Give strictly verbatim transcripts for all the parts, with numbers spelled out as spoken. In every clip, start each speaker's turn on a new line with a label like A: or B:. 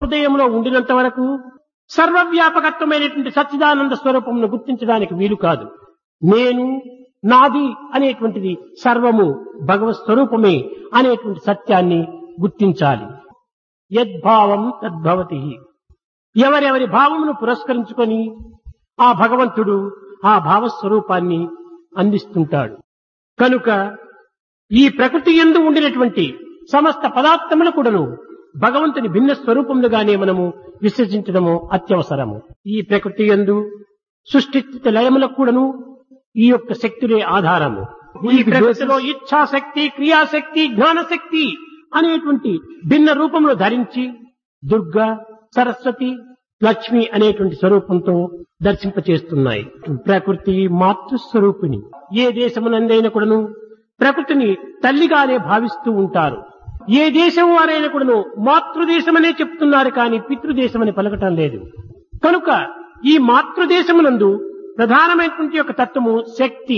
A: హృదయంలో ఉండినంత వరకు సర్వవ్యాపకత్వమైనటువంటి సచ్చిదానంద స్వరూపమును గుర్తించడానికి వీలు కాదు. నేను, నాది అనేటువంటిది సర్వము భగవత్ స్వరూపమే అనేటువంటి సత్యాన్ని గుర్తించాలి. యద్భావం తద్భవతి. ఎవరెవరి భావమును పురస్కరించుకొని ఆ భగవంతుడు ఆ భావస్వరూపాన్ని అందిస్తుంటాడు. కనుక ఈ ప్రకృతి యందు ఉండినటువంటి సమస్త పదార్థములు కూడాను భగవంతుని భిన్న స్వరూపములుగానే మనము విశ్వసించడము అత్యవసరము. ఈ ప్రకృతి యందు సృష్టి స్థితి లయములకు కూడాను ఈ యొక్క శక్తులే ఆధారము. ఈ ప్రకృతిలో ఇచ్ఛాశక్తి, క్రియాశక్తి, జ్ఞానశక్తి అనేటువంటి భిన్న రూపములు ధరించి దుర్గా, సరస్వతి, లక్ష్మి అనేటువంటి స్వరూపంతో దర్శింపచేస్తున్నాయి. ప్రకృతి మాతృస్వరూపిణి. ఏ దేశమునందైనా కూడాను ప్రకృతిని తల్లిగానే భావిస్తూ ఉంటారు. ఏ దేశం వారైనా కూడాను మాతృదేశమనే చెప్తున్నారు కానీ పితృదేశమని పలకటం లేదు. కనుక ఈ మాతృదేశమునందు ప్రధానమైనటువంటి యొక్క తత్వము శక్తి.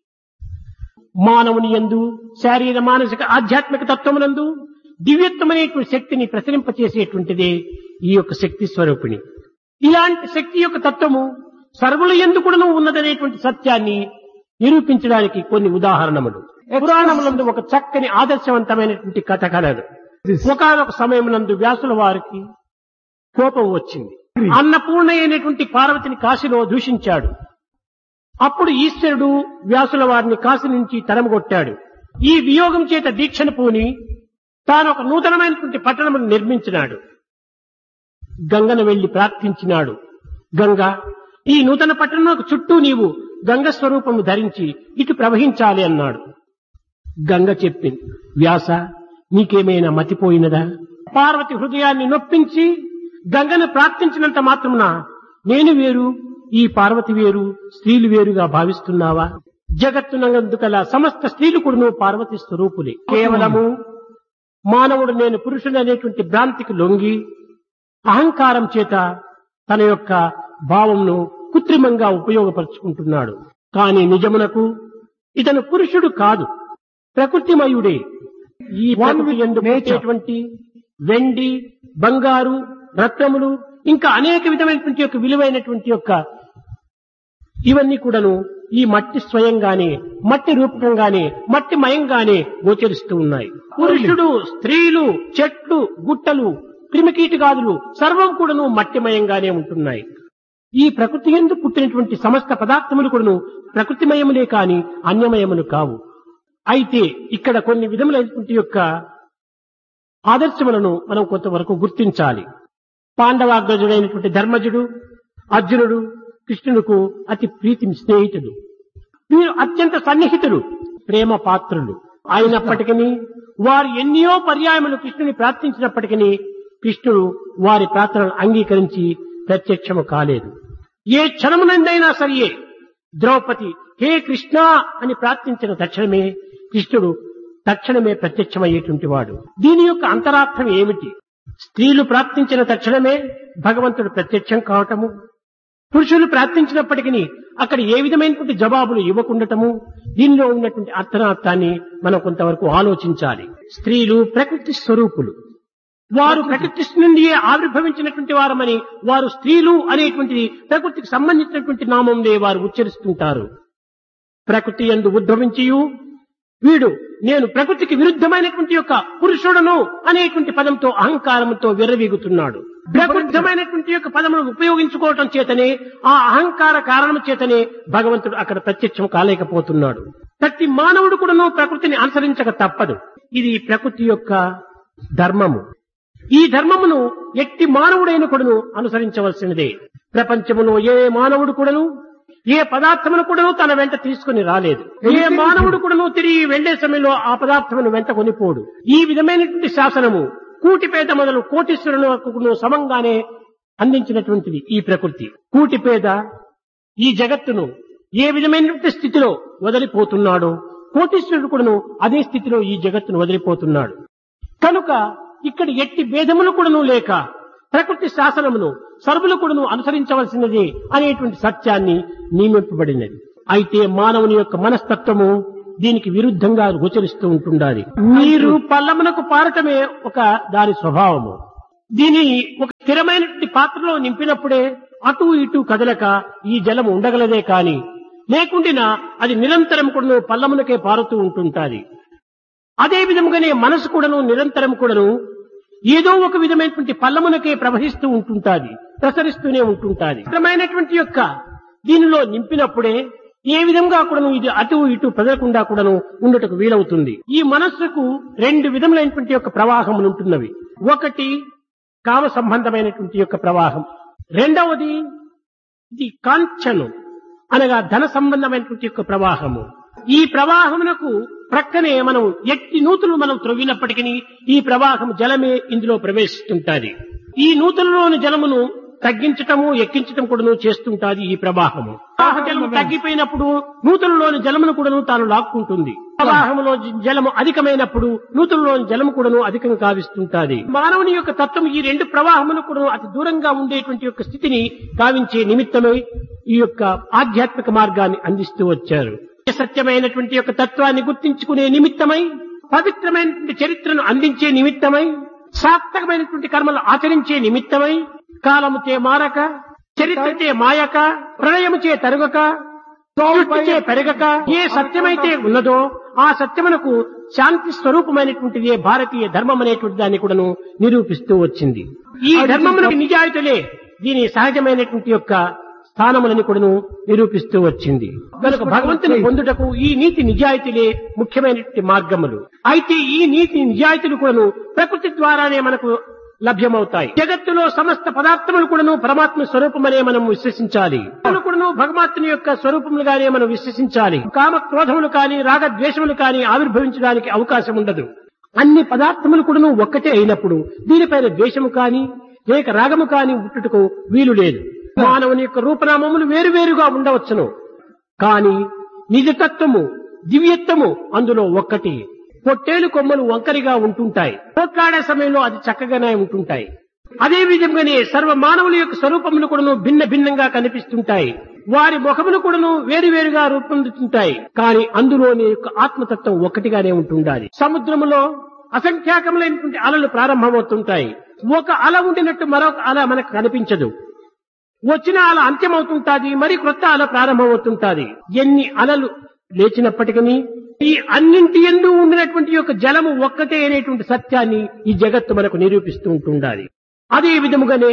A: మానవుని యందు శారీర మానసిక ఆధ్యాత్మిక తత్వమునందు దివ్యత్వమైనటువంటి శక్తిని ప్రసరింపచేసేటువంటిదే ఈ యొక్క శక్తి స్వరూపిణి. ఇలాంటి శక్తి యొక్క తత్వము సర్వుల యందు కూడాను ఉన్నదనేటువంటి సత్యాన్ని నిరూపించడానికి కొన్ని ఉదాహరణములు. పురాణములందు ఒక చక్కని ఆదర్శవంతమైనటువంటి కథ కలదు. ఒకనొక సమయమునందు వ్యాసుల వారికి కోపం వచ్చింది. అన్నపూర్ణ అయినటువంటి పార్వతిని కాశీలో దూషించాడు. అప్పుడు ఈశ్వరుడు వ్యాసుల వారిని కాశీ నుంచి తరమగొట్టాడు. ఈ వియోగం చేత దీక్షను పూని తాను ఒక నూతనమైనటువంటి పట్టణమును నిర్మించినాడు. గంగను వెళ్లి ప్రార్థించినాడు. గంగా, ఈ నూతన పట్టణములకు చుట్టూ నీవు గంగ స్వరూపము ధరించి ఇటు ప్రవహించాలి అన్నాడు. గంగ చెప్పింది, వ్యాస, నీకేమైనా మతిపోయినదా? పార్వతి హృదయాన్ని నొప్పించి గంగను ప్రార్థించినంత మాత్రమున నేను వేరు, ఈ పార్వతి వేరు, స్త్రీలు వేరుగా భావిస్తున్నావా? జగత్తునందు కల సమస్త స్త్రీలు కూడా పార్వతి స్వరూపులే. కేవలము మానవుడు నేను పురుషుడు అనేటువంటి భ్రాంతికి లొంగి అహంకారం చేత తన యొక్క భావంను కృత్రిమంగా ఉపయోగపరుచుకుంటున్నాడు. కానీ నిజమునకు ఇతను పురుషుడు కాదు, ప్రకృతిమయుడే. ఈ ప్రకృతి యందు ఉండేటువంటి వెండి, బంగారు, రత్నములు ఇంకా అనేక విధమైనటువంటి యొక్క విలువైనటువంటి యొక్క ఇవన్నీ కూడాను ఈ మట్టి స్వయంగానే, మట్టి రూపకంగానే, మట్టి మయంగానే గోచరిస్తూ ఉన్నాయి. పురుషుడు, స్త్రీలు, చెట్లు, గుట్టలు, క్రిమికీటకాదులు సర్వం కూడాను మట్టిమయంగానే ఉంటున్నాయి. ఈ ప్రకృతి యందు పుట్టినటువంటి సమస్త పదార్థములు కూడాను ప్రకృతిమయములే కాని అన్యమయములు కావు. అయితే ఇక్కడ కొన్ని విధములైనటువంటి యొక్క ఆదర్శములను మనం కొంతవరకు గుర్తించాలి. పాండవాగ్రజుడైనటువంటి ధర్మజుడు, అర్జునుడు కృష్ణుడుకు అతి ప్రీతి స్నేహితుడు. వీరు అత్యంత సన్నిహితులు, ప్రేమ పాత్రులు. అయినప్పటికీ వారు ఎన్నో పర్యాయములు కృష్ణుని ప్రార్థించినప్పటికీ కృష్ణుడు వారి ప్రార్థనలు అంగీకరించి ప్రత్యక్షము కాలేదు. ఏ క్షణమునందైనా సరియే ద్రౌపది హే కృష్ణ అని ప్రార్థించిన తక్షణమే కృష్ణుడు తక్షణమే ప్రత్యక్షమయ్యేటువంటి వాడు. దీని యొక్క అంతరార్థం ఏమిటి? స్త్రీలు ప్రార్థించిన తక్షణమే భగవంతుడు ప్రత్యక్షం కావటము, పురుషులు ప్రార్థించినప్పటికీ అక్కడ ఏ విధమైనటువంటి జవాబులు ఇవ్వకుండటము, దీనిలో ఉన్నటువంటి అర్థనార్థాన్ని మనం కొంతవరకు ఆలోచించాలి. స్త్రీలు ప్రకృతి స్వరూపులు. వారు ప్రకృతి నుండి ఆవిర్భవించినటువంటి వారమని వారు స్త్రీలు అనేటువంటిది ప్రకృతికి సంబంధించినటువంటి నామంలో వారు ఉచ్చరిస్తుంటారు. ప్రకృతి యందు ఉద్భవించియు వీడు నేను ప్రకృతికి విరుద్ధమైనటువంటి యొక్క పురుషుడను అనేటువంటి పదంతో అహంకారంతో విర్రవీగుతున్నాడు. ప్రబుద్ధమైనటువంటి యొక్క పదమును ఉపయోగించుకోవటం చేతనే ఆ అహంకార కారణం చేతనే భగవంతుడు అక్కడ ప్రత్యక్షం కాలేకపోతున్నాడు. ప్రతి మానవుడు కూడాను ప్రకృతిని అనుసరించక తప్పదు. ఇది ప్రకృతి యొక్క ధర్మము. ఈ ధర్మమును ఎట్టి మానవుడైన కూడాను అనుసరించవలసినదే. ప్రపంచములో ఏ మానవుడు కూడాను ఏ పదార్థమును కూడాను తన వెంట తీసుకుని రాలేదు. ఏ మానవుడు కూడాను తిరిగి వెళ్లే సమయంలో ఆ పదార్థమును వెంట కొనిపోడు. ఈ విధమైనటువంటి శాసనము కూటిపేద మొదలు కోటీశ్వరులకు సమంగానే అందించినటువంటిది ఈ ప్రకృతి. కూటిపేద ఈ జగత్తును ఏ విధమైనటువంటి స్థితిలో వదిలిపోతున్నాడో కోటీశ్వరుడు కూడాను అదే స్థితిలో ఈ జగత్తును వదిలిపోతున్నాడు. కనుక ఇక్కడ ఎట్టి భేదములు కూడాను లేక ప్రకృతి శాసనమును సర్వులు కూడాను అనుసరించవలసినది అనేటువంటి సత్యాన్ని నియమింపబడినది. అయితే మానవుని యొక్క మనస్తత్వము దీనికి విరుద్ధంగా గోచరిస్తూ ఉంటుండాలి. నీరు పల్లమునకు పారటమే ఒక దాని స్వభావము. దీని ఒక స్థిరమైనటువంటి పాత్రలో నింపినప్పుడే అటు ఇటు కదలక ఈ జలం ఉండగలదే కాని లేకుండినా అది నిరంతరం కూడాను పల్లమునకే పారుతూ ఉంటుంటాది. అదే విధముగానే మనసు కూడాను నిరంతరం కూడాను ఏదో ఒక విధమైనటువంటి పల్లమునకే ప్రవహిస్తూ ఉంటుంటాది, ప్రసరిస్తూనే ఉంటుంటాది. స్థిరమైనటువంటి యొక్క దీనిలో నింపినప్పుడే ఏ విధంగా కూడాను ఇది అటు ఇటు పెదలకుండా కూడాను ఉండటకు వీలవుతుంది. ఈ మనస్సుకు రెండు విధములైనటువంటి యొక్క ప్రవాహములు ఉంటున్నవి. ఒకటి కామ సంబంధమైనటువంటి యొక్క ప్రవాహం, రెండవది ఇది కాంచను అనగా ధన సంబంధమైనటువంటి యొక్క ప్రవాహము. ఈ ప్రవాహమునకు ప్రక్కనే మనం ఎట్టి నూతులు మనం త్రవ్వినప్పటికీ ఈ ప్రవాహం జలమే ఇందులో ప్రవేశిస్తుంటాది. ఈ నూతులలోని జలమును తగ్గించటము ఎక్కించటం కూడాను చేస్తుంటాది ఈ ప్రవాహము. ప్రవాహ జలము తగ్గిపోయినప్పుడు నూతులలోని జలమును కూడాను తాను లాక్కుంటుంది. ప్రవాహంలో జలము అధికమైనప్పుడు నూతులలోని జలము కూడాను అధికంగా కావిస్తుంటాది. మానవుని యొక్క తత్వం ఈ రెండు ప్రవాహములు కూడా అతి దూరంగా ఉండేటువంటి యొక్క స్థితిని కావించే నిమిత్తమై ఈ యొక్క ఆధ్యాత్మిక మార్గాన్ని అందిస్తూ వచ్చారు. సత్యమైనటువంటి యొక్క తత్వాన్ని గుర్తించుకునే నిమిత్తమై, పవిత్రమైనటువంటి చరిత్రను అందించే నిమిత్తమై, సార్థకమైనటువంటి కర్మలు ఆచరించే నిమిత్తమై, కాలముచే మారక, చరిత్రచే మాయక, ప్రళయముచే తరుగక, సృష్టిచే పెరగక ఏ సత్యమైతే ఉన్నదో ఆ సత్యమునకు శాంతి స్వరూపమైనటువంటిది భారతీయ ధర్మం అనేటువంటి దాన్ని కూడాను నిరూపిస్తూ వచ్చింది. ఈ ధర్మమునకు నిజాయితీలే దీని సహజమైనటువంటి యొక్క స్థానములను కూడాను నిరూపిస్తూ వచ్చింది. కనుక భగవంతుని పొందుటకు ఈ నీతి నిజాయితీలే ముఖ్యమైనటువంటి మార్గములు. అయితే ఈ నీతి నిజాయితీలు కూడాను ప్రకృతి ద్వారానే మనకు లభ్యమవుతాయి. జగత్తులో సమస్త పదార్థములు కూడాను పరమాత్మ స్వరూపమనే మనం విశ్వసించాలి. కూడాను భగవంతుని యొక్క స్వరూపములుగానే మనం విశ్వసించాలి. కామ క్రోధములు కానీ రాగ ద్వేషములు కానీ ఆవిర్భవించడానికి అవకాశం ఉండదు. అన్ని పదార్థములు కూడాను ఒక్కటే అయినప్పుడు దీనిపైన ద్వేషము కానీ లేక రాగము కానీ పుట్టుటకు వీలు లేదు. మానవుని యొక్క రూపనామములు వేరువేరుగా ఉండవచ్చును, కానీ నిజతత్వము దివ్యత్వము అందులో ఒక్కటి. పొట్టేలు కొమ్మలు వంకరిగా ఉంటుంటాయి, పోట్లాడే సమయంలో అది చక్కగానే ఉంటుంటాయి. అదే విధంగానే సర్వ మానవుల యొక్క స్వరూపములు కూడాను భిన్న భిన్నంగా కనిపిస్తుంటాయి. వారి ముఖములు కూడాను వేరువేరుగా రూపొందుతుంటాయి, కానీ అందులోని యొక్క ఆత్మతత్వం ఒక్కటిగానే ఉంటుండాలి. సముద్రములో అసంఖ్యాకములైనటువంటి అలలు ప్రారంభమవుతుంటాయి. ఒక అల ఉండినట్టు మరొక అల మనకు కనిపించదు. వచ్చిన అల అంత్యమవుతుంటాది, మరి క్రొత్త అల ప్రారంభమవుతుంటాది. ఎన్ని అలలు లేచినప్పటికీ ఈ అన్నింటి యందు ఉండినటువంటి యొక్క జలము ఒక్కటే అనేటువంటి సత్యాన్ని ఈ జగత్తు మనకు నిరూపిస్తూ ఉంటుండాలి. అదే విధముగానే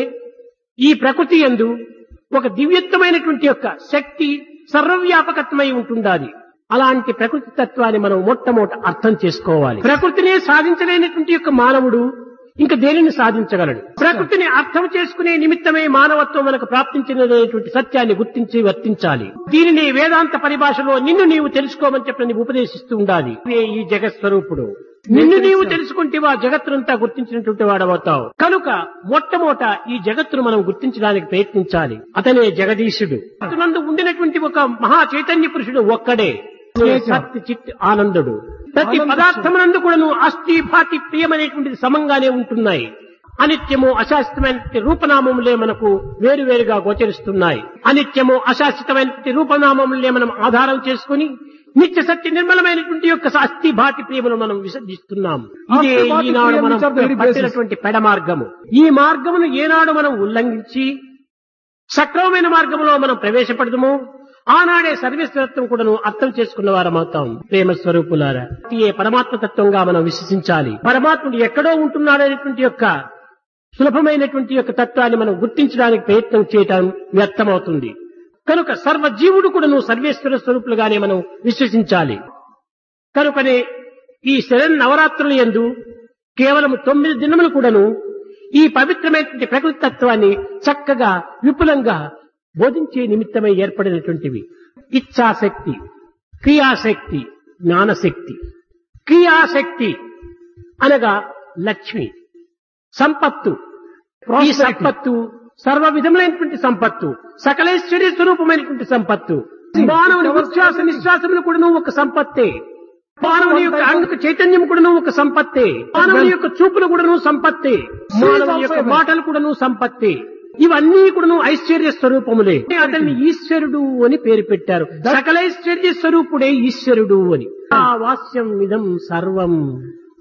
A: ఈ ప్రకృతి యందు ఒక దివ్యత్వమైనటువంటి యొక్క శక్తి సర్వవ్యాపకత్వమై ఉంటుండాలి. అలాంటి ప్రకృతి తత్వాన్ని మనం మొట్టమొదట అర్థం చేసుకోవాలి. ప్రకృతినే సాధించలేనటువంటి యొక్క మానవుడు ఇంకా దేనిని సాధించగలడు? ప్రకృతిని అర్థం చేసుకునే నిమిత్తమే మానవత్వం మనకు ప్రాప్తించినటువంటి సత్యాన్ని గుర్తించి వర్తించాలి. దీనిని వేదాంత పరిభాషలో నిన్ను నీవు తెలుసుకోమని చెప్పని ఉపదేశిస్తూ ఉండాలి. ఈ జగత్ స్వరూపుడు నిన్ను నీవు తెలుసుకుంటేవా జగత్తునంతా గుర్తించినటువంటి వాడవుతావు. కనుక మొట్టమొదట ఈ జగత్తును మనం గుర్తించడానికి ప్రయత్నించాలి. అతనే జగదీశుడు. అతనందు ఉండినటువంటి ఒక మహా చైతన్య పురుషుడు ఒక్కడే సత్ చిత్ ఆనందుడు. ప్రతి పదార్థమునందు కూడాను అస్థి భాతి ప్రియమనేటువంటిది సమంగానే ఉంటున్నాయి. అనిత్యము అశాశ్వతమైనటువంటి రూపనామములే మనకు వేరువేరుగా గోచరిస్తున్నాయి. అనిత్యము అశాశ్వతమైనటువంటి రూపనామములే మనం ఆధారం చేసుకుని నిత్య సత్య నిర్మలమైనటువంటి యొక్క అస్థి భాతి ప్రియమును మనం విసర్జిస్తున్నాం. ఇదే ఈనాడు మనం పట్టినటువంటి పెడ మార్గము. ఈ మార్గమును ఏనాడు మనం ఉల్లంఘించి సక్రమమైన మార్గంలో మనం ప్రవేశపడదుము ఆనాడే సర్వేశ్వరత్వం కూడాను అర్థం చేసుకున్న వారం అవుతాం. ప్రేమ స్వరూపులారా, ఏ పరమాత్మ తత్వంగా మనం విశ్వసించాలి. పరమాత్ముడు ఎక్కడో ఉంటున్నాడనేటువంటి యొక్క సులభమైనటువంటి యొక్క తత్వాన్ని మనం గుర్తించడానికి ప్రయత్నం చేయటం వ్యర్థమవుతుంది. కనుక సర్వజీవుడు కూడాను సర్వేశ్వర స్వరూపులుగానే మనం విశ్వసించాలి. కనుకనే ఈ శరణ్ నవరాత్రుల యందు కేవలం తొమ్మిది దినములు కూడాను ఈ పవిత్రమైనటువంటి ప్రకృతి తత్వాన్ని చక్కగా విపులంగా బోధించే నిమిత్తమై ఏర్పడినటువంటివి. ఇచ్ఛాశక్తి, క్రియాశక్తి, జ్ఞానశక్తి. క్రియాశక్తి అనగా లక్ష్మి, సంపత్తు. ఈ సంపత్తు సర్వ విధములైనటువంటి సంపత్తు, సకలేశ్వర్య స్వరూపమైనటువంటి సంపత్తు. మానవుని ఉచ్ఛ్వాస నిశ్వాసములు కూడాను ఒక సంపత్తే. మానవుని యొక్క అంగ చైతన్యం కూడాను ఒక సంపత్తే. మానవుని యొక్క చూపులు కూడాను సంపత్తే. మానవుని యొక్క మాటలు కూడాను సంపత్తే. ఇవన్నీ కూడాను ఐశ్వర్య స్వరూపములే. అతన్ని ఈశ్వరుడు అని పేరు పెట్టారు. సకలైశ్వర్య స్వరూపుడే ఈశ్వరుడు అని. ఆ వాస్యం ఇదం సర్వం.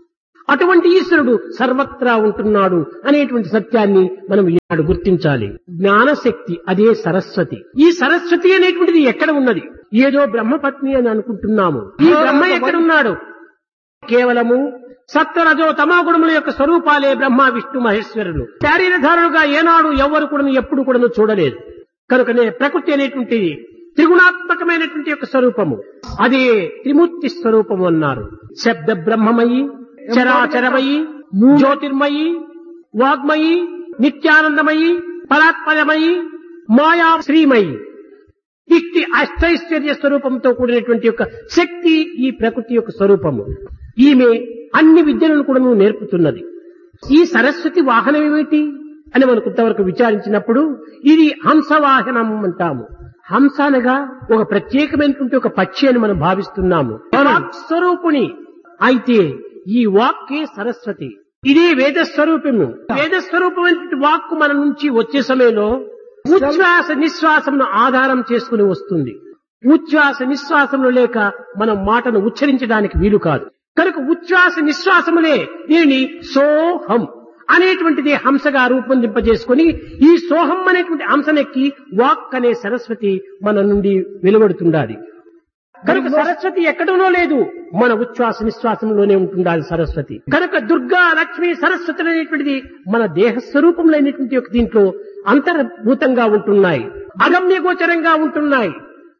A: అటువంటి ఈశ్వరుడు సర్వత్రా ఉంటున్నాడు అనేటువంటి సత్యాన్ని మనం ఈనాడు గుర్తించాలి. జ్ఞానశక్తి అదే సరస్వతి. ఈ సరస్వతి అనేటువంటిది ఎక్కడ ఉన్నది? ఏదో బ్రహ్మపత్ని అని అనుకుంటున్నాము. ఈ బ్రహ్మ ఎక్కడున్నాడు? కేవలము సత్వరజో తమోగుణముల యొక్క స్వరూపాలే బ్రహ్మ విష్ణు మహేశ్వరులు. శారీరధారులుగా ఏనాడు ఎవ్వరు కూడా ఎప్పుడు కూడా చూడలేదు. కనుకనే ప్రకృతి అనేటువంటిది త్రిగుణాత్మకమైనటువంటి యొక్క స్వరూపము, అదే త్రిమూర్తి స్వరూపము అన్నారు. శబ్ద బ్రహ్మమయి, చరాచరమయి, జ్యోతిర్మయి, వాగ్మయి, నిత్యానందమయి, పరాత్పరమయి, మాయా శ్రీమయి, ఇట్టి అష్టైశ్వర్య స్వరూపంతో కూడినటువంటి యొక్క శక్తి ఈ ప్రకృతి యొక్క స్వరూపము. ఈమె అన్ని విద్యలను కూడా నేర్పుతున్నది. ఈ సరస్వతి వాహనం ఏమిటి అని మనం కొంతవరకు విచారించినప్పుడు ఇది హంసవాహనం అంటాము. హంస అనగా ఒక ప్రత్యేకమైనటువంటి ఒక పక్షి అని మనం భావిస్తున్నాము. వాక్ స్వరూపుని అయితే ఈ వాక్కే సరస్వతి. ఇదే వేద స్వరూపము. వేద స్వరూపమైనటువంటి వాక్కు మన నుంచి వచ్చే సమయంలో ఉచ్ఛ్వాస నిశ్వాసమును ఆధారం చేసుకుని వస్తుంది. ఉచ్ఛ్వాస నిశ్వాసములు లేక మనం మాటను ఉచ్చరించడానికి వీలు కాదు. కనుక ఉచ్ఛ్వాస నిశ్వాసములే దీనిని సోహం అనేటువంటిది హంసగా రూపొందింపజేసుకుని ఈ సోహం అనేటువంటి హంసనెక్కి వాక్ అనే సరస్వతి మన నుండి వెలువడుతుండాలి. కనుక సరస్వతి ఎక్కడనో లేదు, మన ఉచ్ఛ్వాస నిశ్వాసంలోనే ఉంటుండాలి సరస్వతి. కనుక దుర్గా లక్ష్మి సరస్వతి అనేటువంటిది మన దేహ స్వరూపంలోనేటువంటి యొక్క దీంట్లో అంతర్భూతంగా ఉంటున్నాయి, అగమ్య గోచరంగా ఉంటున్నాయి.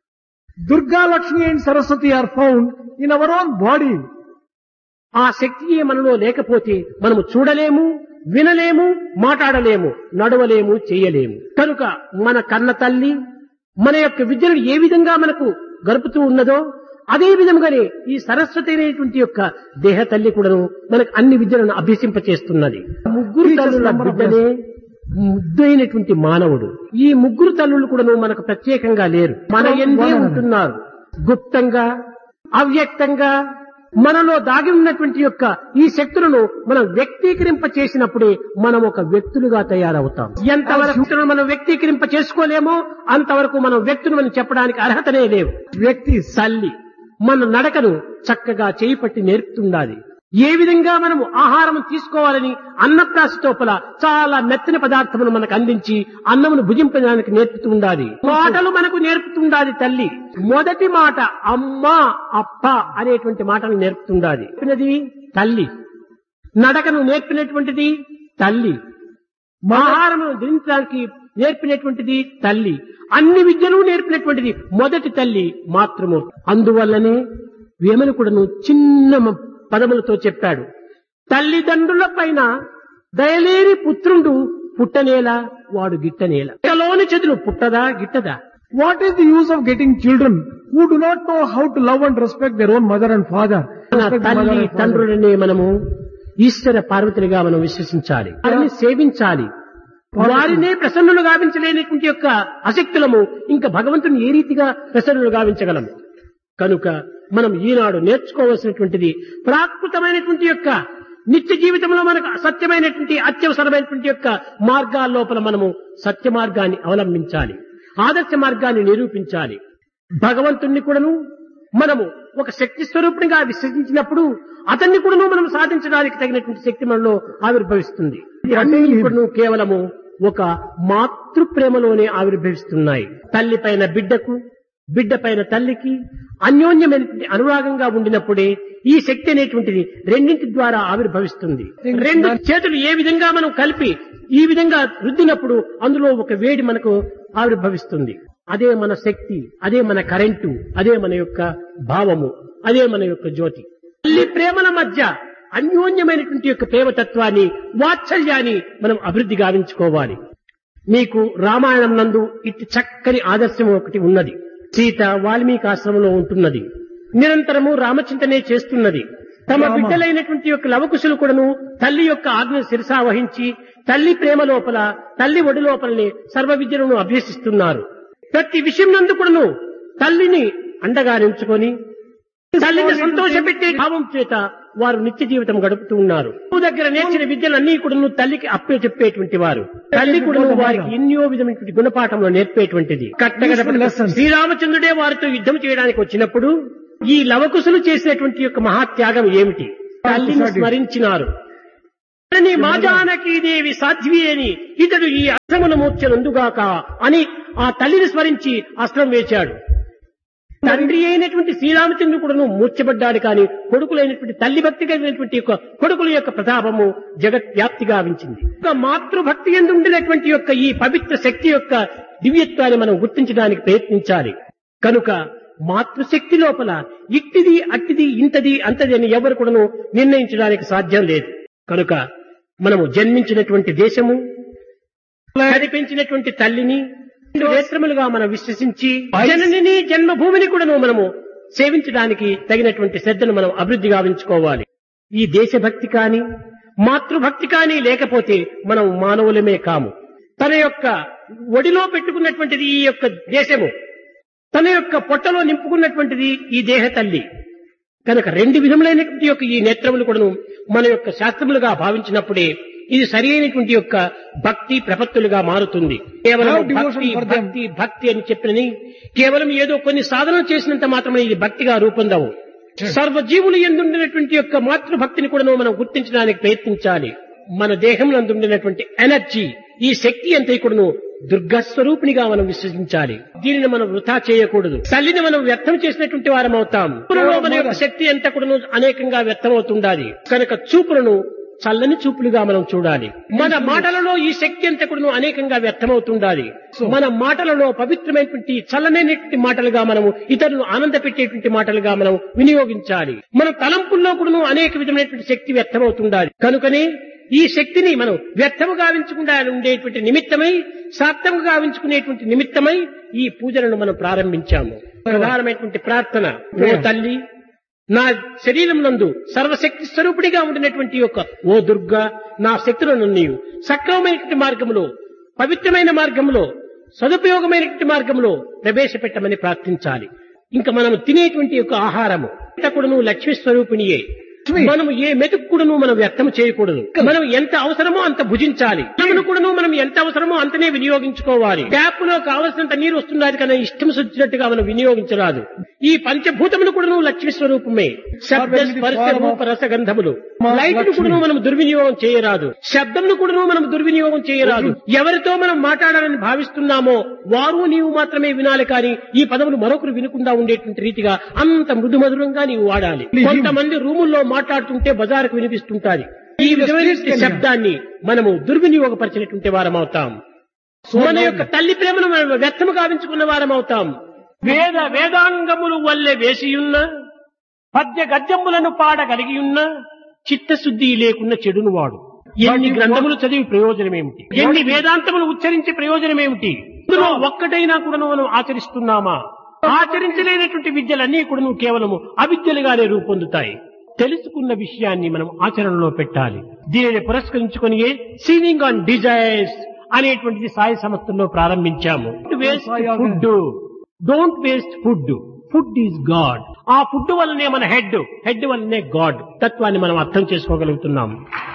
B: Durga, Lakshmi and Saraswati are found in our own body.
A: ఆ శక్తి మనలో లేకపోతే మనము చూడలేము, వినలేము, మాట్లాడలేము, నడవలేము, చేయలేము. కనుక మన కన్న తల్లి మన యొక్క విద్యను ఏ విధంగా మనకు గడుపుతూ ఉన్నదో అదే విధంగానే ఈ సరస్వతి అనేటువంటి యొక్క దేహ తల్లి కూడాను మనకు అన్ని విద్యలను అభ్యసింపచేస్తున్నది. ముగ్గురు తల్లుల బిడ్డనే ముద్దైనటువంటి మానవుడు. ఈ ముగ్గురు తల్లులు కూడాను మనకు ప్రత్యేకంగా లేరు, మన ఎందే ఉంటున్నారు. గుప్తంగా, అవ్యక్తంగా మనలో దాగి ఉన్నటువంటి యొక్క ఈ శక్తులను మనం వ్యక్తీకరింప చేసినప్పుడే మనం ఒక వ్యక్తులుగా తయారవుతాం. ఎంతవరకు మనం వ్యక్తీకరింప చేసుకోలేమో అంతవరకు మనం వ్యక్తులు మనం చెప్పడానికి అర్హతనే లేవు. వ్యక్తి తల్లి మన నడకను చక్కగా చేయి పట్టి నేర్పుతుండాలి. ఏ విధంగా మనము ఆహారం తీసుకోవాలని అన్నప్రాశతోపల చాలా మెత్తని పదార్థమును మనకు అందించి అన్నమును భుజింపడానికి నేర్పుతూ ఉండాలి. మాటలు మనకు నేర్పుతుండాలి తల్లి. మొదటి మాట అమ్మా అప్ప అనేటువంటి మాటలు నేర్పుతుండాలి. నేర్పినది తల్లి. నడకను నేర్పినటువంటిది తల్లి. ఆహారమును ధరించడానికి నేర్పినటువంటిది తల్లి. అన్ని విద్యలు నేర్పినటువంటిది మొదటి తల్లి మాతృమూర్తి. అందువల్లనే వేమన కూడాను చిన్న పదములతో చెప్పాడు, తల్లిదండ్రుల పైన దయలేని పుత్రుండు పుట్టనేలా వాడు గిట్టనేల. పుట్టలోని చెదులు పుట్టదా గిట్టదా?
B: What is the use of getting children who do not know how to love and respect their own mother and father?
A: తల్లి తండ్రులనే మనము ఈశ్వర పార్వతులుగా మనం విశ్వసించాలి, వారిని సేవించాలి. వారినే ప్రసన్నులు గావించలేనటువంటి యొక్క అశక్తులము ఇంకా భగవంతుని ఏ రీతిగా ప్రసన్నులు గావించగలము? కనుక మనం ఈనాడు నేర్చుకోవలసినటువంటిది ప్రాకృతమైనటువంటి యొక్క నిత్య జీవితంలో మనకు అసత్యమైనటువంటి అత్యవసరమైనటువంటి యొక్క మార్గాల లోపల మనము సత్య మార్గాన్ని అవలంబించాలి, ఆదర్శ మార్గాన్ని నిరూపించాలి. భగవంతుణ్ణి కూడాను మనము ఒక శక్తి స్వరూపునిగా విశ్వసించినప్పుడు అతన్ని కూడాను మనం సాధించడానికి తగినటువంటి శక్తి మనలో ఆవిర్భవిస్తుంది. అన్నీ ఇప్పుడు కేవలము ఒక మాతృ ప్రేమలోనే ఆవిర్భవిస్తున్నాయి. తల్లి పైన బిడ్డకు, బిడ్డ పైన తల్లికి అన్యోన్యమైనటువంటి అనురాగంగా ఉండినప్పుడే ఈ శక్తి అనేటువంటిది రెండింటి ద్వారా ఆవిర్భవిస్తుంది. రెండు చేతులు ఏ విధంగా మనం కలిపి ఈ విధంగా రుద్దినప్పుడు అందులో ఒక వేడి మనకు ఆవిర్భవిస్తుంది. అదే మన శక్తి, అదే మన కరెంటు, అదే మన యొక్క భావము, అదే మన యొక్క జ్యోతి. తల్లి ప్రేమల మధ్య అన్యోన్యమైనటువంటి యొక్క ప్రేమతత్వాన్ని, వాత్సల్యాన్ని మనం అభివృద్ధి గావించుకోవాలి. మీకు రామాయణం నందు ఇటు చక్కని ఆదర్శం ఒకటి ఉన్నది. సీత వాల్మీకి ఆశ్రమంలో ఉంటున్నది, నిరంతరము రామచింతనే చేస్తున్నది. తమ బిడ్డలైనటువంటి యొక్క లవకుశులు కూడాను తల్లి యొక్క ఆజ్ఞ శిరసా వహించి తల్లి ప్రేమ లోపల, తల్లి ఒడి లోపలనే సర్వ విద్యలను అభ్యసిస్తున్నారు. ప్రతి విషయం నందు కూడాను తల్లిని అండగా నించుకొని తల్లిని సంతోషపెట్టే భావం చేత వారు నిత్య జీవితం గడుపుతూ ఉన్నారు. దగ్గర నేర్చిన విద్యలన్నీ కూడా తల్లికి అప్పే చెప్పేటువంటి వారు. తల్లి కూడా వారికి ఎన్నో విధమైనటువంటి గుణపాఠంలో నేర్పేటువంటిది. కట్టగడప శ్రీరామచంద్రుడే వారితో యుద్ధం చేయడానికి వచ్చినప్పుడు ఈ లవకుశులు చేసినటువంటి యొక్క మహాత్యాగం ఏమిటి? తల్లిని స్మరించినారు. మా జానకీదేవి సాధ్వి అని ఇతడు ఈ అస్త్రమును మూర్ఛనందుగాక అని ఆ తల్లిని స్మరించి అస్త్రం వేశాడు. తండ్రి అయినటువంటి శ్రీరామచంద్రుడు కూడాను మూర్ఛపడ్డాడు. కానీ కొడుకులైనటువంటి తల్లి భక్తి కలిగినటువంటి యొక్క కొడుకుల యొక్క ప్రతాపము జగత్ వ్యాప్తిగా వించింది. ఒక మాతృభక్తి యందు ఉండినటువంటి యొక్క ఈ పవిత్ర శక్తి యొక్క దివ్యత్వాన్ని మనం గుర్తించడానికి ప్రయత్నించాలి. కనుక మాతృశక్తి లోపల ఇట్టిది అట్టిది ఇంతది అంతది అని ఎవరు కూడాను నిర్ణయించడానికి సాధ్యం లేదు. కనుక మనము జన్మించినటువంటి దేశము, కనిపించినటువంటి తల్లిని నేత్రములుగా మనం విశ్వసించి జననిని జన్మభూమిని కూడాను మనము సేవించడానికి తగినటువంటి శ్రద్ధను మనం అభివృద్ధి గావించుకోవాలి. ఈ దేశభక్తి కాని మాతృభక్తి కాని లేకపోతే మనం మానవులమే కాము. తన యొక్క ఒడిలో పెట్టుకున్నటువంటిది ఈ యొక్క దేశము, తన యొక్క పొట్టలో నింపుకున్నటువంటిది ఈ దేహ తల్లి. కనుక రెండు విధములైనటువంటి యొక్క ఈ నేత్రములు కూడాను మన యొక్క శాస్త్రములుగా భావించినప్పుడే ఇది సరి అయినటువంటి యొక్క భక్తి ప్రపత్తులుగా మారుతుంది. కేవలం భక్తి భక్తి భక్తి అని చెప్పినని కేవలం ఏదో కొన్ని సాధనలు చేసినంత మాత్రమే ఇది భక్తిగా రూపొందవు. సర్వజీవులు ఎందుండినటువంటి యొక్క మాతృభక్తిని కూడా మనం గుర్తించడానికి ప్రయత్నించాలి. మన దేహంలో ఉండినటువంటి ఎనర్జీ, ఈ శక్తి అంతా కూడాను దుర్గా స్వరూపిణిగా మనం విశ్వసించాలి. దీనిని మనం వృథా చేయకూడదు. తల్లిని మనం వ్యర్థం చేసినటువంటి వారం అవుతాం. చూపులలో మన యొక్క శక్తి అంతా కూడాను అనేకంగా వ్యర్థమవుతుండాలి. కనుక చూపులను చల్లని చూపులుగా మనం చూడాలి. మన మాటలలో ఈ శక్తి అంతా కూడాను అనేకంగా వ్యర్థమవుతుండాలి. మన మాటలలో పవిత్రమైనటువంటి చల్లనైనటువంటి మాటలుగా మనము ఇతరులను ఆనంద పెట్టేటువంటి మాటలుగా మనం వినియోగించాలి. మన తలంపుల్లో కూడాను అనేక విధమైనటువంటి శక్తి వ్యర్థమవుతుండాలి. కనుకనే ఈ శక్తిని మనం వ్యర్థము గావించకుండా ఉండేటువంటి నిమిత్తమై, సార్థము గావించుకునేటువంటి నిమిత్తమై ఈ పూజలను మనం ప్రారంభించాము. ప్రధానమైనటువంటి ప్రార్థన, ఓ తల్లి, నా శరీరం నందు సర్వశక్తి స్వరూపుడిగా ఉండినటువంటి యొక్క ఓ దుర్గా, నా శక్తులను నీవు సక్రమమైనటువంటి మార్గంలో, పవిత్రమైన మార్గంలో, సదుపయోగమైనటువంటి మార్గంలో ప్రవేశపెట్టమని ప్రార్థించాలి. ఇంకా మనం తినేటువంటి యొక్క ఆహారము కూడాను లక్ష్మీ స్వరూపిణియే. మనము ఏ మెతుకు కూడాను మనం వ్యర్థం చేయకూడదు. మనం ఎంత అవసరమో అంత భుజించాలి. మనము కూడాను మనం ఎంత అవసరమో అంతనే వినియోగించుకోవాలి. ట్యాప్ లో కావలసినంత నీరు వస్తున్నది కానీ ఇష్టం వచ్చినట్టుగా మనం వినియోగించరాదు. ఈ పంచభూతములు కూడాను లక్ష్మీ స్వరూపమే. శబ్ద స్పర్శ రూప రసగంధములు, లైట్ ను కూడాను మనం దుర్వినియోగం చేయరాదు. శబ్దంను కూడాను మనం దుర్వినియోగం చేయరాదు. ఎవరితో మనం మాట్లాడాలని భావిస్తున్నామో వారు నీవు మాత్రమే వినాలి. కానీ ఈ పదములు మరొకరు వినకుండా ఉండేటువంటి రీతిగా అంత మృదుమధురంగా నీవు వాడాలి. కొంతమంది రూముల్లో మాట్లాడుతుంటే బజారుకు వినిపిస్తుంటాది. ఈ విధమైన శబ్దాన్ని మనము దుర్వినియోగపరిచినటువంటి వారం అవుతాం. మన యొక్క తల్లి ప్రేమను మనం వ్యర్థము గావించుకున్న వారం అవుతాం. వేద వేదాంగములు వల్లే వేసియున్న, పద్య గద్యములను పాడగలిగియున్న, చిత్తశుద్ధి లేకున్న చెడును వాడు. ఎన్ని గ్రంథములు చదివి ప్రయోజనమేమిటి? ఎన్ని వేదాంతములు ఉచ్చరించి ప్రయోజనమేమిటి? ఇందులో ఒక్కటైనా కూడా మనం ఆచరిస్తున్నామా? ఆచరించలేనటువంటి విద్యలన్నీ కూడా కేవలము అవిద్యలుగానే రూపొందుతాయి. తెలుసుకున్న విషయాన్ని మనం ఆచరణలో పెట్టాలి. దీనిని పురస్కరించుకొని సీవింగ్ ఆన్ డిజైర్స్ అనేటువంటిది సాయి సంస్థల్లో ప్రారంభించాము. Waste food, don't waste food, food is God. ఆ ఫుడ్ వల్లనే మన హెడ్, హెడ్ వల్లనే గాడ్ తత్వాన్ని మనం అర్థం చేసుకోగలుగుతున్నాం.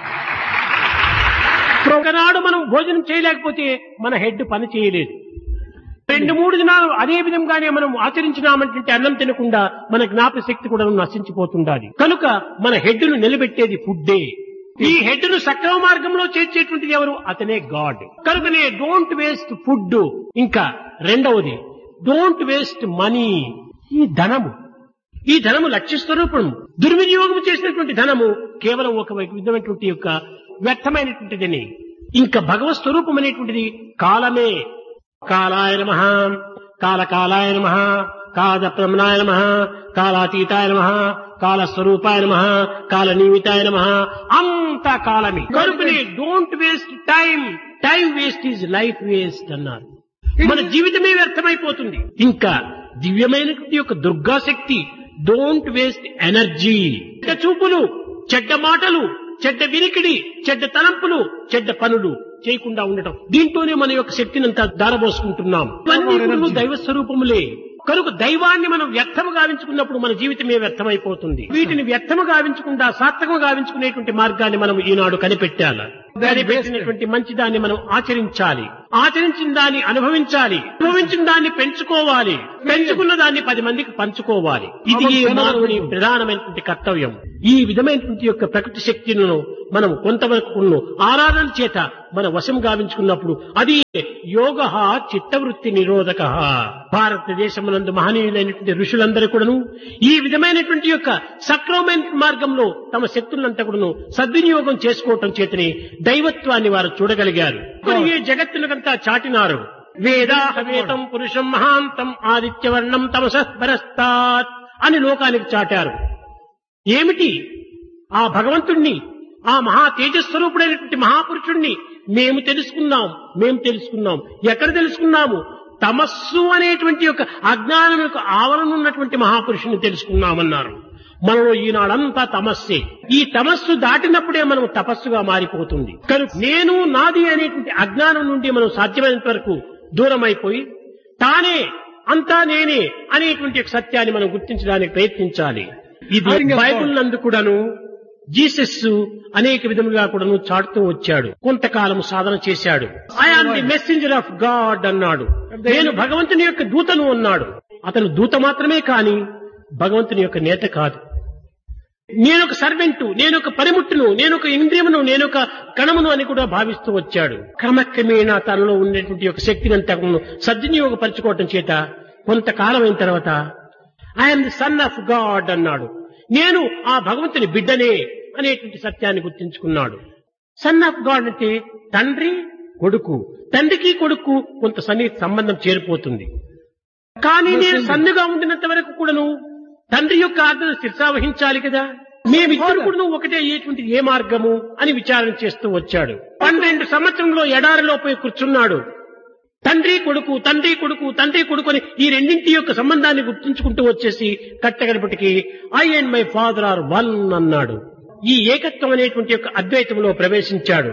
A: ఒకనాడు మనం భోజనం చేయలేకపోతే మన హెడ్ పని చేయలేదు. రెండు మూడు దినాలు అదే విధంగానే మనం ఆచరించినామంటే అన్నం తినకుండా మన జ్ఞాపక శక్తి కూడా నశించిపోతుండాలి. కనుక మన హెడ్ ను నిలబెట్టేది ఫుడ్డే. ఈ హెడ్ ను సక్రమ మార్గంలో చేర్చేటువంటిది ఎవరు? అతనే గాడ్. కనుకనే డోంట్ వేస్ట్ ఫుడ్. ఇంకా రెండవది డోంట్ వేస్ట్ మనీ. ఈ ధనము, ఈ ధనము లక్ష్య స్వరూపం. దుర్వినియోగం చేసినటువంటి ధనము కేవలం ఒక విధమైనటువంటి యొక్క వ్యర్థమైనటువంటిదని. ఇంకా భగవత్ స్వరూపం అనేటువంటిది కాలమే. కాలాయ నమః, కాలకాలాయ నమః, కాలప్రమణాయ నమః, కాలాతీతాయ నమః, కాలస్వరూపాయ నమః, కాలనిమితాయ నమః. అంతా కాలమే. కనుకనే don't waste time. Time waste is life waste అన్నారు. మన జీవితమే వ్యర్థమైపోతుంది. ఇంకా దివ్యమైనటువంటి యొక్క దుర్గాశక్తి డోంట్ వేస్ట్ ఎనర్జీ. చెడ్డ చూపులు, చెడ్డ మాటలు, చెడ్డ వినికిడి, చెడ్డ తలంపులు, చెడ్డ పనులు చేయకుండా ఉండటం, దీంతోనే మన యొక్క శక్తిని అంతా దారబోసుకుంటున్నాం. ఇవన్నీ దైవ స్వరూపములే. కనుక దైవాన్ని మనం వ్యర్థము గావించుకున్నప్పుడు మన జీవితమే వ్యర్థమైపోతుంది. వీటిని వ్యర్థము గావించకుండా సార్థకము గావించుకునేటువంటి మార్గాన్ని మనం ఈనాడు కనిపెట్టాలి. కనిపెట్టినటువంటి మంచిదాన్ని మనం ఆచరించాలి. ఆచరించిన దాన్ని అనుభవించాలి, అనుభవించిన దాన్ని పెంచుకోవాలి, పెంచుకున్న దాన్ని పది మందికి పంచుకోవాలి. ఇది ఈ మానవుని ప్రధానమైనటువంటి కర్తవ్యం. ఈ విధమైనటువంటి యొక్క ప్రకృతి శక్తులను మనం కొంతవరకు ఆరాధన చేత మన వశం గావించుకున్నప్పుడు అది యోగ చిత్తవృత్తి నిరోధక. భారతదేశమునందు మహనీయులైనటువంటి ఋషులందరూ కూడాను ఈ విధమైనటువంటి యొక్క సక్రమమైన మార్గంలో తమ శక్తులంతా కూడాను సద్వినియోగం చేసుకోవటం చేతని దైవత్వాన్ని వారు చూడగలిగారు. ఈ జగత్తులకంతా చాటినారు. వేదాహవేతం పురుషం మహాంతం ఆదిత్యవర్ణం తమసః పరస్తాత్ అని లోకానికి చాటారు. ఏమిటి ఆ భగవంతుణ్ణి, ఆ మహా తేజస్వరూపుడైనటువంటి మహాపురుషుణ్ణి మేము తెలుసుకున్నాం, మేము తెలుసుకున్నాం. ఎక్కడ తెలుసుకున్నాము? తమస్సు అనేటువంటి యొక్క అజ్ఞానం యొక్క ఆవరణ ఉన్నటువంటి మహాపురుషుని తెలుసుకున్నామన్నారు. మనలో ఈనాడంతా తమస్సే. ఈ తమస్సు దాటినప్పుడే మనం తపస్సుగా మారిపోతుంది. కనుక నేను నాది అనేటువంటి అజ్ఞానం నుండి మనం సాధ్యమైనంత వరకు దూరం అయిపోయి తానే అంతా నేనే అనేటువంటి సత్యాన్ని మనం గుర్తించడానికి ప్రయత్నించాలి. ఇది బైబిల్ నందు కూడాను జీసస్ అనేక విధములుగా కూడాను చాటుతూ వచ్చాడు. కొంతకాలం సాధన చేశాడు. I am the messenger of God అన్నాడు. నేను భగవంతుని యొక్క దూతను అన్నాడు. అతను దూత మాత్రమే కాని భగవంతుని యొక్క నేత కాదు. నేనొక సర్వెంటు, నేనొక పనిముట్టును, నేనొక ఇంద్రియమును, నేనొక కణమును అని కూడా భావిస్తూ వచ్చాడు. క్రమక్రమేణా తనలో ఉండేటువంటి యొక్క శక్తిని అంతా సద్వినియోగపరచుకోవటం చేత కొంతకాలం అయిన తర్వాత I'm the son of God అన్నాడు. నేను ఆ భగవంతుని బిడ్డనే అనేటువంటి సత్యాన్ని గుర్తించుకున్నాడు. సన్ ఆఫ్ గాడ్ అంటే తండ్రి కొడుకు, తండ్రికి కొడుకు కొంత సన్నిహిత సంబంధం చేరిపోతుంది. కానీ నేను సన్నుగా ఉండినంత వరకు కూడాను తండ్రి యొక్క ఆజ్ఞను శిరసావహించాలి కదా. మేమిద్దరు కూడా ఒకటే అయ్యేటువంటి ఏ మార్గము అని విచారణ చేస్తూ వచ్చాడు. పన్నెండు సంవత్సరంలో ఎడారిలో పోయి కూర్చున్నాడు. తండ్రి కొడుకు, తండ్రి కొడుకు, తండ్రి కొడుకు అని ఈ రెండింటి యొక్క సంబంధాన్ని గుర్తించుకుంటూ వచ్చేసి కట్టగడపటికి I and my father are one అన్నాడు. ఈ ఏకత్వం అనేటువంటి యొక్క అద్వైతంలో ప్రవేశించాడు.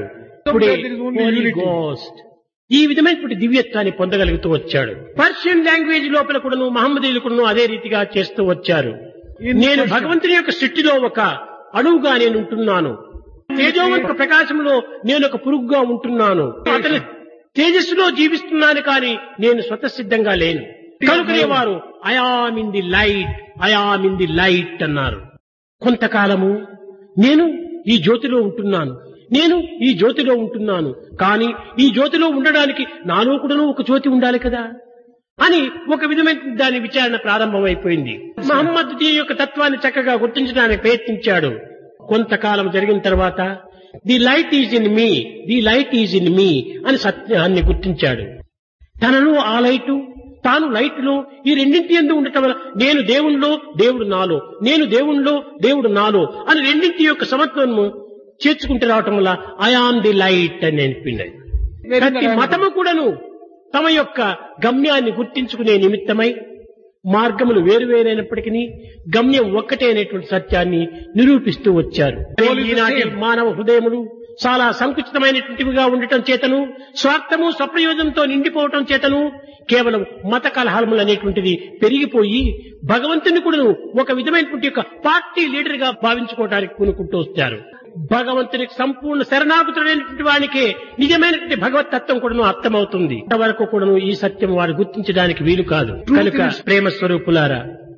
A: గోస్ట్ ఈ విధమైనటువంటి దివ్యత్వాన్ని పొందగలుగుతూ వచ్చాడు. పర్షియన్ లాంగ్వేజ్ లోపల కూడాను మహమ్మదీయులు కూడాను అదే రీతిగా చేస్తూ వచ్చారు. నేను భగవంతుని యొక్క సృష్టిలో ఒక అణువుగా నేను ఉంటున్నాను. తేజోవంత ప్రకాశంలో నేను ఒక పురుగుగా ఉంటున్నాను. అతని తేజస్సులో జీవిస్తున్నాను కానీ నేను స్వతసిద్ధంగా లేను. కనుకనే వారు I am in the light, I am in the light అన్నారు. కొంతకాలము నేను ఈ జ్యోతిలో ఉంటున్నాను, నేను ఈ జ్యోతిలో ఉంటున్నాను. కానీ ఈ జ్యోతిలో ఉండడానికి నాలో కూడా ఒక జ్యోతి ఉండాలి కదా అని ఒక విధమైన దాని విచారణ ప్రారంభమైపోయింది. మహమ్మద్ దీని యొక్క తత్వాన్ని చక్కగా గుర్తించడానికి ప్రయత్నించాడు. కొంతకాలం జరిగిన తర్వాత the light is in me, the light is in me అని సత్యాన్ని గుర్తించాడు. తనలో ఆ లైటు, తాను లైట్లో ఈ రెండింటి యందు ఉండటం వల్ల నేను దేవుణ్ణిలో, దేవుడు నాలో, నేను దేవుణ్ణిలో, దేవుడు నాలో అని రెండింటి యొక్క సమత్వము చేర్చుకుంటూ రావటం వల్ల ఐ ఆమ్ ది లైట్ అని అనిపింది. ప్రతి మతము కూడాను తమ యొక్క గమ్యాన్ని గుర్తించుకునే నిమిత్తమై మార్గములు వేరువేరైనప్పటికీ గమ్యం ఒక్కటే అనేటువంటి సత్యాన్ని నిరూపిస్తూ వచ్చారు. ఈనాటి మానవ హృదయములు చాలా సంకుచితమైనటువంటివిగా ఉండటం చేతను, స్వార్థము స్వప్రయోజనంతో నిండిపోవటం చేతను కేవలం మత కలహాలములు అనేటువంటిది పెరిగిపోయి భగవంతుని కూడా ఒక విధమైనటువంటి యొక్క పార్టీ లీడర్ గా భావించుకోవడానికి పూనుకుంటూ వచ్చారు. భగవంతునికి సంపూర్ణ శరణాగతుడైనటువంటి వానికే నిజమైనటువంటి భగవత్ తత్వం కూడా అర్థమవుతుంది. అంతవరకు కూడా ఈ సత్యం వారు గుర్తించడానికి వీలు కాదు. కనుక ప్రేమ స్వరూపులారా,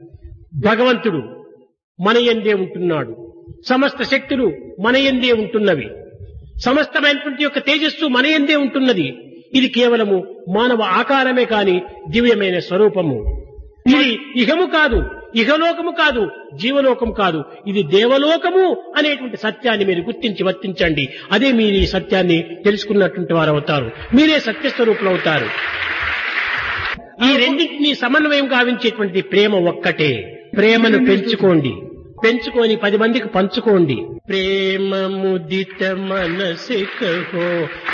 A: భగవంతుడు మన యందే ఉంటున్నాడు. సమస్త శక్తులు మన యందే ఉంటున్నవి. సమస్తమైనటువంటి యొక్క తేజస్సు మన యందే ఉంటున్నది. ఇది కేవలము మానవ ఆకారమే కాని దివ్యమైన స్వరూపము. ఇది ఇహము కాదు, ఇహలోకము కాదు, జీవలోకము కాదు, ఇది దేవలోకము అనేటువంటి సత్యాన్ని మీరు గుర్తించి వర్తించండి. అదే మీరు ఈ సత్యాన్ని తెలుసుకున్నటువంటి వారు అవుతారు. మీరే సత్యస్వరూపులు అవుతారు. ఈ రెండింటినీ సమన్వయం గావించేటువంటి ప్రేమ ఒక్కటే. ప్రేమను పెంచుకోండి, పెంచుకొని పది మందికి పంచుకోండి. ప్రేమ ముదిత మనసి కహో